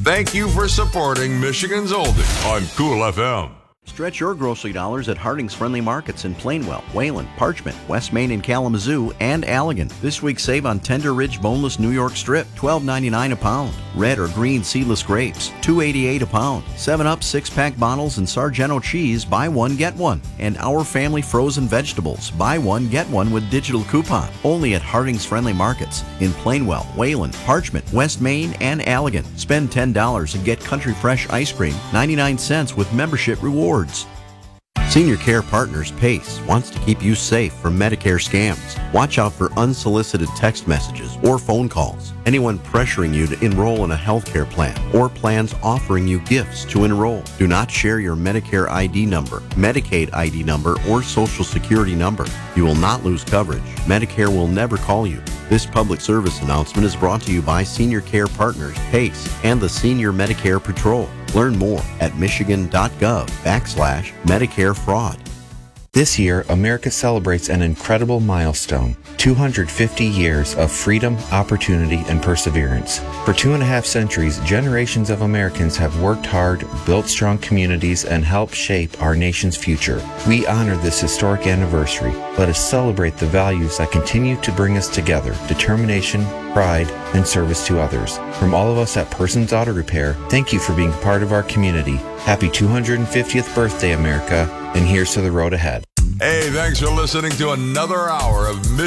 Thank you for supporting Michigan's Oldie on Cool FM. Stretch your grocery dollars at Harding's Friendly Markets in Plainwell, Wayland, Parchment, West Main and Kalamazoo, and Allegan. This week save on Tender Ridge Boneless New York Strip, $12.99 a pound. Red or green seedless grapes, $2.88 a pound. 7-Up 6-pack bottles and Sargento cheese, buy one, get one. And Our Family frozen vegetables, buy one, get one with digital coupon. Only at Harding's Friendly Markets in Plainwell, Wayland, Parchment, West Main, and Allegan. Spend $10 and get Country Fresh ice cream, 99 cents with membership rewards. Senior Care Partners PACE wants to keep you safe from Medicare scams. Watch out for unsolicited text messages or phone calls. Anyone pressuring you to enroll in a health care plan or plans offering you gifts to enroll. Do not share your Medicare ID number, Medicaid ID number, or Social Security number. You will not lose coverage. Medicare will never call you. This public service announcement is brought to you by Senior Care Partners PACE and the Senior Medicare Patrol. Learn more at michigan.gov/Medicare fraud. This year, America celebrates an incredible milestone, 250 years of freedom, opportunity, and perseverance. For 2.5 centuries, generations of Americans have worked hard, built strong communities, and helped shape our nation's future. We honor this historic anniversary. Let us celebrate the values that continue to bring us together: determination, pride, and service to others. From all of us at Persons Auto Repair, thank you for being part of our community. Happy 250th birthday, America, and here's to the road ahead. Hey, thanks for listening to another hour of